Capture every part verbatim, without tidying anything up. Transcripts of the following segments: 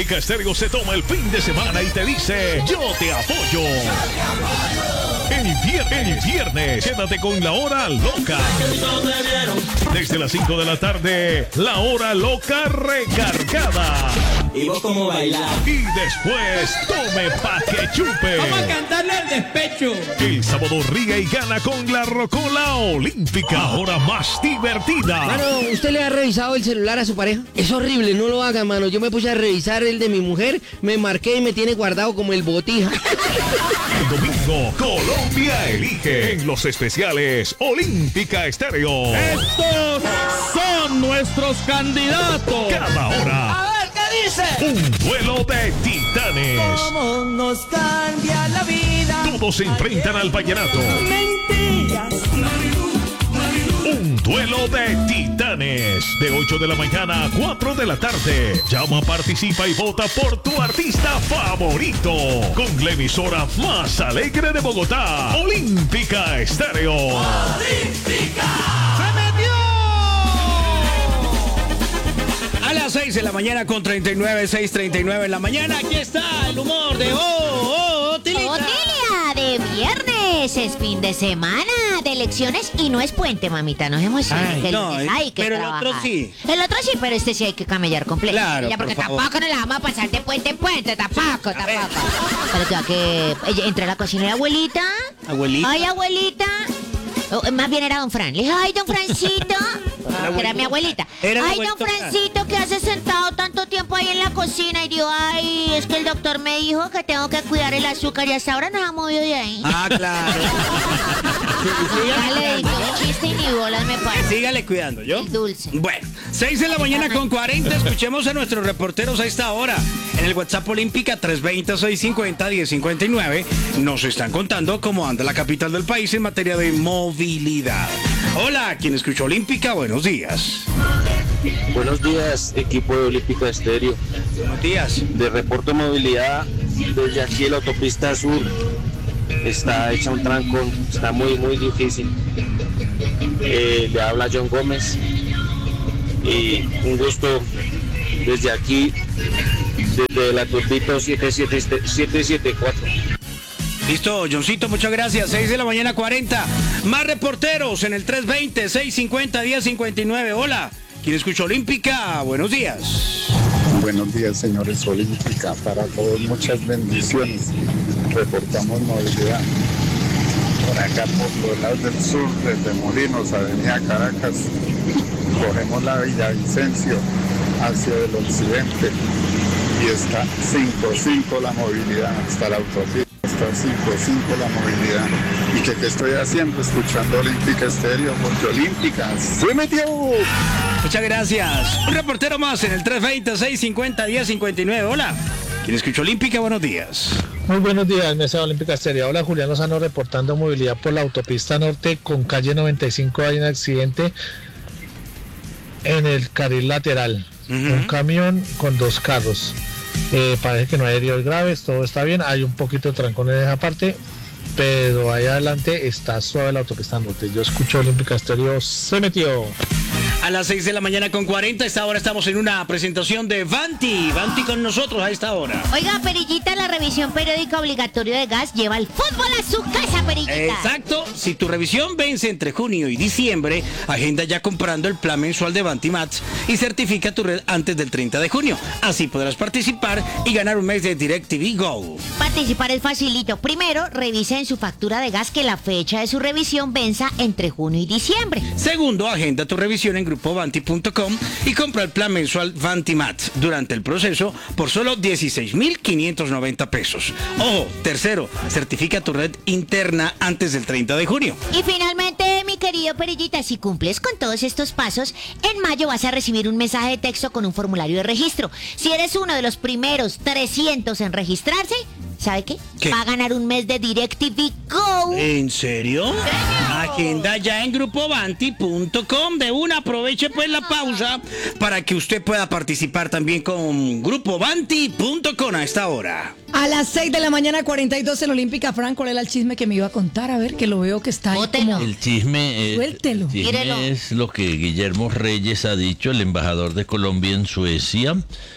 Olímpica Estéreo se toma el fin de semana y te dice, yo te apoyo. El viernes, el viernes, quédate con la hora loca. Desde las cinco de la tarde, la hora loca recargada. ¿Y vos cómo bailás? Y después, tome pa' que chupe. Vamos a cantarle el despecho. El sábado ríe y gana con la Rocola Olímpica, ahora más divertida. Mano, ¿usted le ha revisado el celular a su pareja? Es horrible, no lo haga, mano. Yo me puse a revisar el de mi mujer, me marqué y me tiene guardado como el botija. El domingo, Colombia elige en los especiales Olímpica Estéreo. Estos son nuestros candidatos. Cada hora. A ver, ¿qué dice? Un duelo de titanes. ¿Cómo nos cambia la vida? Todos se enfrentan al vallenato. Mentiras. Un duelo de titanes. De ocho de la mañana a cuatro de la tarde. Llama, participa y vota por tu artista favorito. Con la emisora más alegre de Bogotá. Olímpica Estéreo. ¡Olímpica! A las seis de la mañana con treinta y nueve, seis treinta y nueve en la mañana. Aquí está el humor de Oh, oh, Otilita. Otilia, de viernes, es fin de semana de elecciones y no es puente, mamita, no hemos Ay, el no, lunes hay que pero el trabajar. otro sí. El otro sí, pero este sí hay que camellar completo. Claro, Ya, porque por favor. tampoco nos la vamos a pasar de puente en puente, tampoco, tampoco. Pero ya que ella entró a la cocina y la abuelita. Abuelita. Ay, abuelita. Oh, más bien era don Fran. Le dije, ay, don Francito. Que era mi abuelita. Era el Ay, don abuelito Fran. Francito, que hace sentado tanto tiempo ahí en la cocina. Y digo, ay, es que el doctor me dijo que tengo que cuidar el azúcar y hasta ahora nos ha movido de ahí. Ah, claro. Ya le digo, chiste y ni bolas me parece. Sígale cuidando, ¿yo? El dulce. Bueno, seis de la mañana con cuarenta. Escuchemos a nuestros reporteros a esta hora. En el WhatsApp Olímpica tres veinte, seiscientos cincuenta, diez cincuenta y nueve nos están contando cómo anda la capital del país en materia de movilidad. Hola, quien escuchó Olímpica, buenos días. Buenos días, equipo de Olímpica Estéreo. Buenos días. De reporte de movilidad, desde aquí la autopista sur está hecha un trancón, está muy, muy difícil. Eh, le habla John Gómez y un gusto desde aquí, desde la Turbito siete siete siete cuatro. Listo, Johncito, muchas gracias. seis de la mañana cuarenta. Más reporteros en el tres veinte, seiscientos cincuenta, diez cincuenta y nueve. Hola, quien escucha Olímpica, buenos días. Buenos días, señores Olímpica. Para todos, muchas bendiciones. Reportamos movilidad. Por acá, por los lados del sur, desde Molinos, Avenida Caracas, cogemos la Villavicencio hacia el occidente y está cinco cinco la movilidad hasta la autopista. Está cinco cinco la movilidad. ¿Y que qué estoy haciendo? Escuchando Olímpica Estéreo, porque Olímpica se metió. Muchas gracias. Un reportero más en el tres veinte, seiscientos cincuenta, diez cincuenta y nueve. Hola, quien escucha Olímpica, buenos días. Muy buenos días, Mesa Olímpica Estéreo. Hola, Julián Lozano reportando movilidad por la autopista norte con calle noventa y cinco. Hay un accidente en el carril lateral. Uh-huh. Un camión con dos carros. Eh, parece que no hay heridos graves, todo está bien. Hay un poquito de trancón en esa parte, pero ahí adelante está suave la autopista norte. Yo escucho Olímpica Estéreo, se metió. A las seis de la mañana con cuarenta, a esta hora estamos en una presentación de Vanti. Vanti con nosotros a esta hora. Oiga, Perillita, la revisión periódica obligatoria de gas lleva el fútbol a su casa, Perillita. Exacto. Si tu revisión vence entre junio y diciembre, agenda ya comprando el plan mensual de Vanti Mats y certifica tu red antes del treinta de junio. Así podrás participar y ganar un mes de DirecTV Go. Participar es facilito. Primero, revisa en su factura de gas que la fecha de su revisión venza entre junio y diciembre. Segundo, agenda tu revisión en grupo vanti punto com y compra el plan mensual Vanti Mats durante el proceso por solo dieciséis mil quinientos noventa pesos. Ojo, tercero, certifica tu red interna antes del treinta de junio. Y finalmente, mi querido Perillita, si cumples con todos estos pasos, en mayo vas a recibir un mensaje de texto con un formulario de registro. Si eres uno de los primeros trescientos en registrarse, ¿sabe qué? ¿Qué? Va a ganar un mes de DirecTV Go. ¿En serio? Agenda ya en grupo vanti punto com. De una, aproveche pues la pausa para que usted pueda participar también con grupo vanti punto com a esta hora. A las seis de la mañana, cuarenta y dos en Olímpica. Frank, ¿cuál era el chisme que me iba a contar? A ver, que lo veo que está ahí como... El chisme, eh, Suéltelo. el chisme Mírelo. es lo que Guillermo Reyes ha dicho, el embajador de Colombia en Suecia,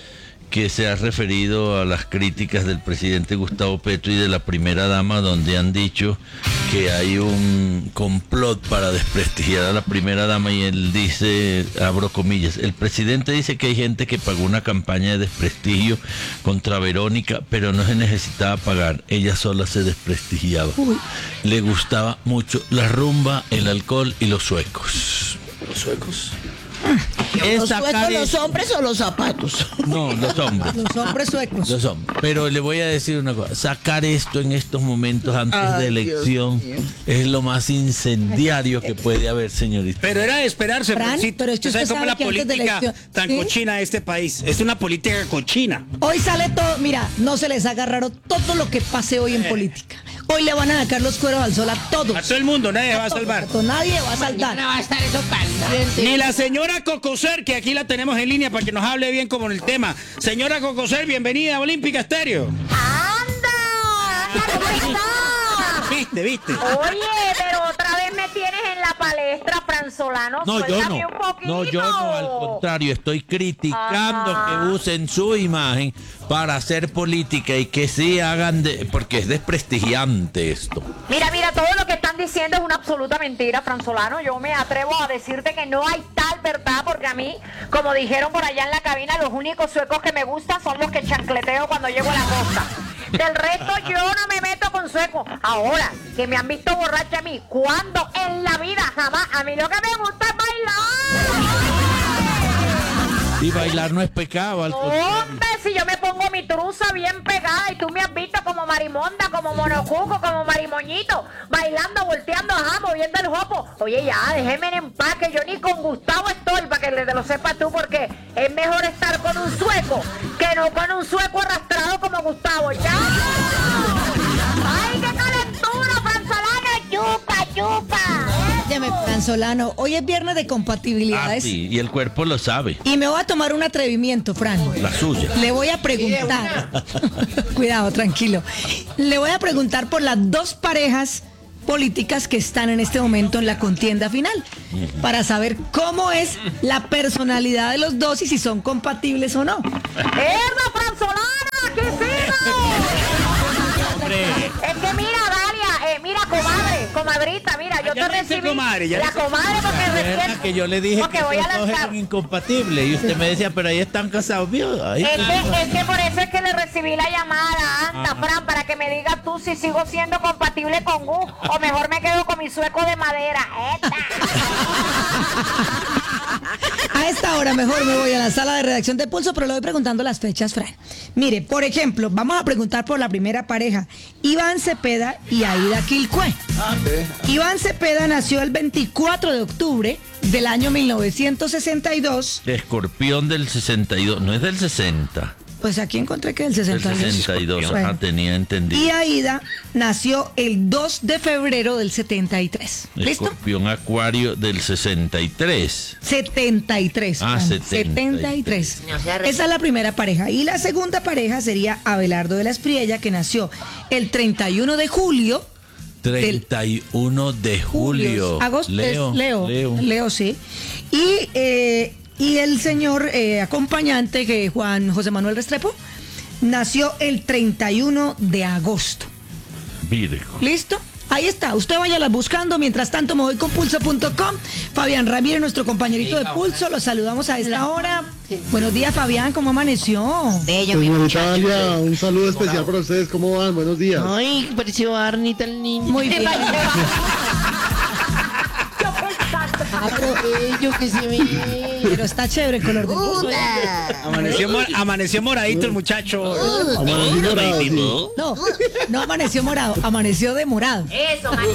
que se ha referido a las críticas del presidente Gustavo Petro y de la primera dama, donde han dicho que hay un complot para desprestigiar a la primera dama, y él dice, abro comillas, el presidente dice que hay gente que pagó una campaña de desprestigio contra Verónica, pero no se necesitaba pagar, ella sola se desprestigiaba. Uy. Le gustaba mucho la rumba, el alcohol y los suecos. ¿Los suecos? ¿Los suecos los hombres o los zapatos? No, los hombres. Los hombres suecos. Los hombres. Pero le voy a decir una cosa, sacar esto en estos momentos antes Ay, de elección es lo más incendiario que puede haber, señorita. Pero era de esperarse, Fran, sí, pero es que usted ¿sabe cómo sabe la que antes de política elección- tan ¿Sí? cochina de este país? Es una política cochina. Hoy sale todo, mira, no se les haga raro todo lo que pase hoy en Eh. política. Hoy le van a sacar los cueros al sol a todos. A todo el mundo, nadie A va a todos, salvar. a todos, nadie va a salvar. va a estar eso caliente. Ni la señora Cocoser, que aquí la tenemos en línea para que nos hable bien como en el tema. Señora Cocoser, bienvenida a Olímpica Estéreo. ¡Anda! ¿Cómo estás? ¿Viste, viste? Oye, pero otra vez me tienes en la palestra, Franzolano. No, yo Suéltame no. un poquito. No, yo no, al contrario, estoy criticando Ajá. que usen su imagen para hacer política y que sí hagan de, porque es desprestigiante esto. Mira, mira, todo lo que están diciendo es una absoluta mentira, Franzolano. Yo me atrevo a decirte que no hay tal verdad, porque a mí, como dijeron por allá en la cabina, los únicos suecos que me gustan son los que chancleteo cuando llego a la costa. Del resto yo no me meto con suecos. Ahora, que me han visto borracha a mí, ¿cuándo? En la vida, jamás. A mí lo que me gusta es bailar. Y bailar no es pecado, al contrario. Hombre, si yo me pongo mi truza bien pegada y tú me has visto como marimonda, como monocuco, como marimoñito, bailando, volteando, ajá, moviendo el jopo. Oye, ya, déjeme en paz, que yo ni con Gustavo estoy, para que le- te lo sepas tú, porque es mejor estar con un sueco que no con un sueco arrastrado como Gustavo. ¡Ya! ¡Ay, qué calentura, Franzolano! ¡Chupa, chupa! Óyeme, Franzolano, hoy es viernes de Ah, compatibilidades. sí, y el cuerpo lo sabe, Y me voy a tomar un atrevimiento, Fran. la suya. Le voy a preguntar. Cuidado, tranquilo. Le voy a preguntar por las dos parejas políticas que están en este momento en la contienda final, para saber cómo es la personalidad de los dos y si son compatibles o no. ¡Erda, Franzolana! ¿Qué es eso? Es que mira, Dalia, eh, mira, comadre, comadrita, mira, yo Ya te le hice recibí. comadre, ya le la hice- comadre porque ¿Verdad recién. que yo le dije porque que voy a los dos lanzar. eran incompatibles? Y usted me decía, pero ahí están casados, ¿vio? Ahí Es están. que, es que por eso es que le recibí la llamada, Anta, Ajá. Fran, para que me digas tú si sigo siendo compatible con Gus o mejor me quedo con mi sueco de madera. ¡Eta! A esta hora mejor me voy a la sala de redacción de Pulso, pero le voy preguntando las fechas, Fran. Mire, por ejemplo, vamos a preguntar por la primera pareja, Iván Cepeda y Aida Quilcue. Iván Cepeda nació el veinticuatro de octubre del año mil novecientos sesenta y dos. Escorpión del sesenta y dos, no es del sesenta. Pues aquí encontré que del Del sesenta y dos. sesenta y dos, Bueno. ajá, tenía entendido. Y Aida nació el dos de febrero del setenta y tres. ¿Listo? Escorpión Acuario del sesenta y tres. setenta y tres. Ah, Fran, setenta y tres. setenta y tres. No sea re- Esa es la primera pareja. Y la segunda pareja sería Abelardo de la Espriella, que nació el treinta y uno de julio. treinta y uno de julio. Agosto. Leo. es Leo. Leo. Leo, sí. Y, eh, y el señor eh, acompañante, que Juan José Manuel Restrepo, nació el treinta y uno de agosto. Virgo. ¿Listo? Ahí está, usted váyala buscando. Mientras tanto me voy con pulso punto com. Fabián Ramírez, nuestro compañerito de Pulso, lo saludamos a esta hora. Buenos días, Fabián, ¿cómo amaneció? Bello, mi Señorita muchacho. Dalia, un saludo especial para ustedes. ¿Cómo van? Buenos días. Ay, pareció Barney tan niño. Muy bien. Ah, pero bello que se ve. Pero está chévere el color de pulso. ¿eh? Amaneció, mor- amaneció moradito el muchacho. Amanecí morado, sí. No, no amaneció morado, amaneció de morado. Eso, man,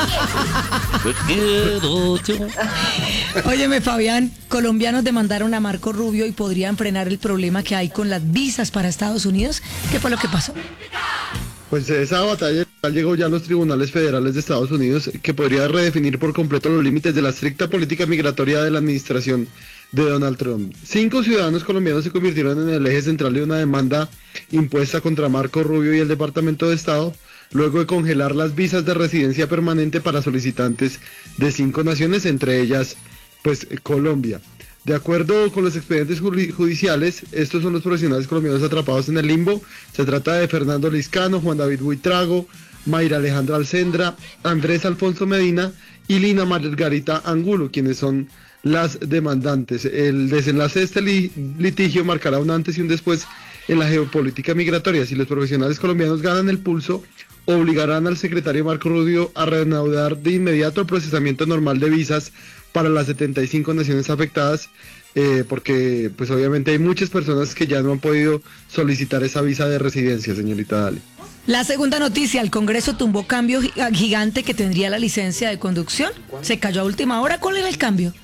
Óyeme, Fabián, colombianos demandaron a Marco Rubio y podrían frenar el problema que hay con las visas para Estados Unidos. ¿Qué fue lo que pasó? Pues esa batalla llegó ya a los tribunales federales de Estados Unidos, que podría redefinir por completo los límites de la estricta política migratoria de la administración de Donald Trump. Cinco ciudadanos colombianos se convirtieron en el eje central de una demanda impuesta contra Marco Rubio y el Departamento de Estado, luego de congelar las visas de residencia permanente para solicitantes de cinco naciones, entre ellas, pues, Colombia. De acuerdo con los expedientes judiciales, estos son los profesionales colombianos atrapados en el limbo. Se trata de Fernando Liscano, Juan David Buitrago, Mayra Alejandra Alcendra, Andrés Alfonso Medina y Lina Margarita Angulo, quienes son las demandantes. El desenlace de este litigio marcará un antes y un después en la geopolítica migratoria. Si los profesionales colombianos ganan el pulso, obligarán al secretario Marco Rubio a reanudar de inmediato el procesamiento normal de visas para las setenta y cinco naciones afectadas, eh, porque pues obviamente hay muchas personas que ya no han podido solicitar esa visa de residencia, señorita Dale. La segunda noticia, el Congreso tumbó cambio gigante que tendría la licencia de conducción. Se cayó a última hora. ¿Cuál era el cambio?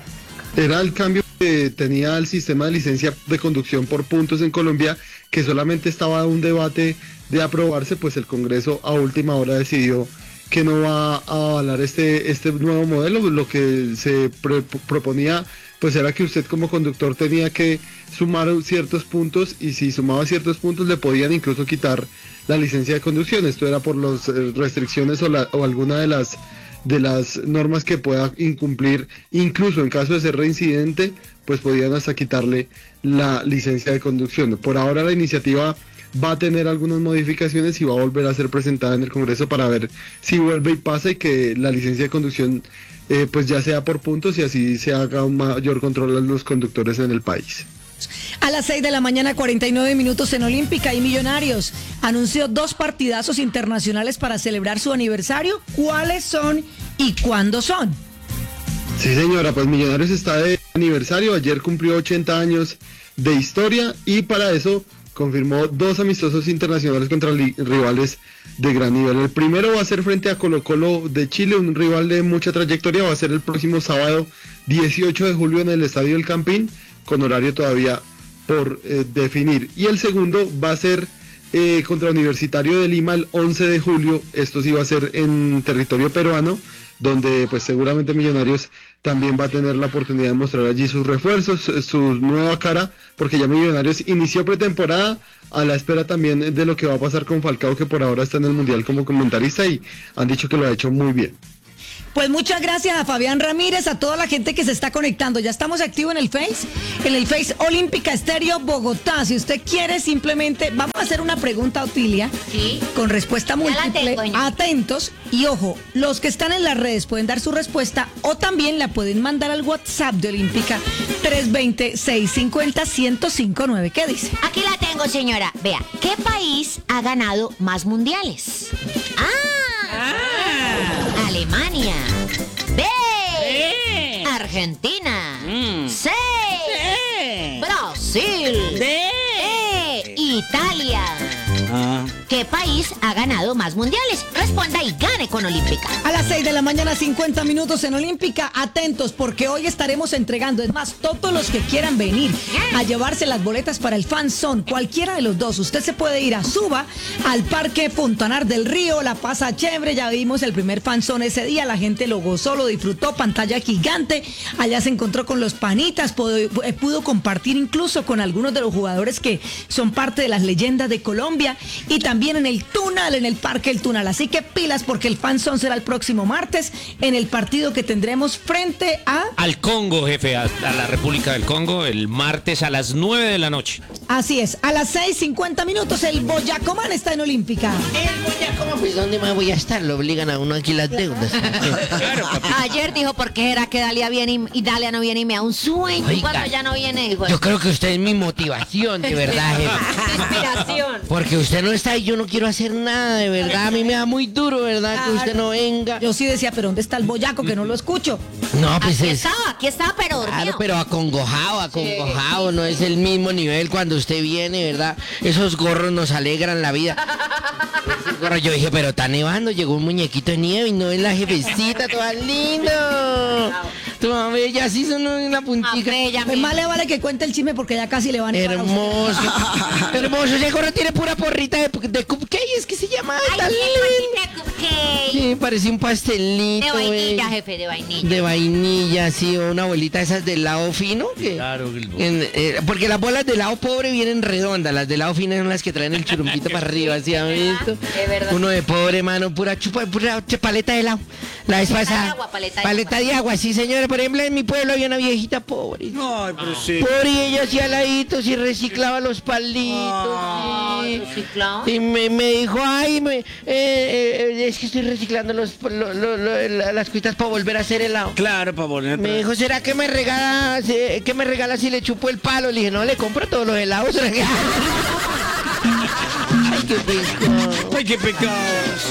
Era el cambio que tenía el sistema de licencia de conducción por puntos en Colombia, que solamente estaba en un debate de aprobarse, pues el Congreso a última hora decidió que no va a avalar este, este nuevo modelo. Lo que se pro, proponía pues era que usted como conductor tenía que sumar ciertos puntos, y si sumaba ciertos puntos le podían incluso quitar la licencia de conducción. Esto era por las restricciones o, la, o alguna de las de las normas que pueda incumplir, incluso en caso de ser reincidente, pues podían hasta quitarle la licencia de conducción. Por ahora la iniciativa va a tener algunas modificaciones y va a volver a ser presentada en el Congreso para ver si vuelve y pasa, y que la licencia de conducción eh, pues ya sea por puntos y así se haga un mayor control a los conductores en el país. A las seis de la mañana, cuarenta y nueve minutos en Olímpica, y Millonarios anunció dos partidazos internacionales para celebrar su aniversario. ¿Cuáles son y cuándo son? Sí, señora, pues Millonarios está de aniversario. Ayer cumplió ochenta años de historia y para eso confirmó dos amistosos internacionales contra rivales de gran nivel. El primero va a ser frente a Colo Colo de Chile, un rival de mucha trayectoria. Va a ser el próximo sábado dieciocho de julio en el Estadio El Campín, con horario todavía por eh, definir. Y el segundo va a ser eh, contra Universitario de Lima el once de julio. Esto sí va a ser en territorio peruano, donde pues seguramente Millonarios también va a tener la oportunidad de mostrar allí sus refuerzos, su nueva cara, porque ya Millonarios inició pretemporada a la espera también de lo que va a pasar con Falcao, que por ahora está en el Mundial como comentarista y han dicho que lo ha hecho muy bien. Pues muchas gracias a Fabián Ramírez, a toda la gente que se está conectando. Ya estamos activos en el Face, en el Face Olímpica Estéreo Bogotá. Si usted quiere, simplemente vamos a hacer una pregunta, Otilia, ¿sí?, con respuesta múltiple. Tengo, atentos, y ojo, los que están en las redes pueden dar su respuesta o también la pueden mandar al WhatsApp de Olímpica tres dos cero, seis cinco cero, uno cero cinco nueve. ¿Qué dice? Aquí la tengo, señora. Vea, ¿qué país ha ganado más mundiales? ¡Ah! ah. Alemania. B. B. Argentina. Mm. C. C. Brasil. D. E. Italia. Ah. ¿Qué país ha ganado más mundiales? Responda y gane con Olímpica. A las seis de la mañana, cincuenta minutos en Olímpica. Atentos, porque hoy estaremos entregando, es más, todos los que quieran venir a llevarse las boletas para el Fan Zone, cualquiera de los dos, usted se puede ir a Suba, al Parque Fontanar del Río, la pasa chévere. Ya vimos el primer Fan Zone ese día, la gente lo gozó, lo disfrutó, pantalla gigante, allá se encontró con los panitas, pudo, pudo compartir incluso con algunos de los jugadores que son parte de las leyendas de Colombia, y también en el Tunal, en el Parque El Tunal. Así que pilas, porque el Fan Zone será el próximo martes en el partido que tendremos frente a... Al Congo, jefe, a, a la República del Congo, el martes a las nueve de la noche. Así es, a las seis cincuenta minutos el Boyacomán está en Olímpica. El Boyacomán, pues ¿dónde más voy a estar? Lo obligan a uno aquí las deudas. Claro, ayer dijo, ¿por qué era que Dalia viene y, y Dalia no viene y me da un sueño? Oiga, cuando ya no viene, hijo. Yo creo que usted es mi motivación, de verdad, jefe. Inspiración. Porque usted no está y yo no quiero hacer nada, de verdad. A mí me da muy duro, ¿verdad? Claro. Que usted no venga. Yo sí decía, pero ¿dónde está el boyaco? Que no lo escucho. No, pues aquí es... estaba, aquí estaba, pero dormido. Claro, pero acongojado, acongojado. Sí. No es el mismo nivel cuando usted viene, ¿verdad? Esos gorros nos alegran la vida. Gorro, yo dije, pero está nevando. Llegó un muñequito de nieve y no es la jefecita, toda lindo. Toda bella, así son una puntita. Pues más le vale que cuente el chisme porque ya casi le van a... Hermoso. Hermoso. Ese gorro tiene pura porrita de, de cupcake, es que se llama. Ay, sí, cupcake. Sí, parece un pastelito. De vainilla, eh. jefe, de vainilla. De vainilla, sí, o una bolita de esas del lado fino. Que, claro. En, eh, porque las bolas del lado pobre vienen redondas, las del lado fino son las que traen el churumbito para arriba, así, ¿ha visto? Es verdad. Uno de pobre, mano, pura chupa, pura paleta de helado. La vez pasada. Paleta de agua, paleta de paleta agua. de agua, sí, señores. Por ejemplo, en mi pueblo había una viejita pobre. Ay, pero sí. Pobre, y ella hacía laditos y reciclaba los palitos. Ay, y, ¿reciclaba? y me, me dijo, ay, me, eh, eh, es que estoy reciclando los, lo- lo- lo- la- las cuitas para volver a hacer helado. Claro, para volver. Me dijo, ¿será que me regalas, eh, que me regalas si le chupo el palo? Le dije, no, le compro todos los helados. Ay, qué pecado. Ay, qué pecado.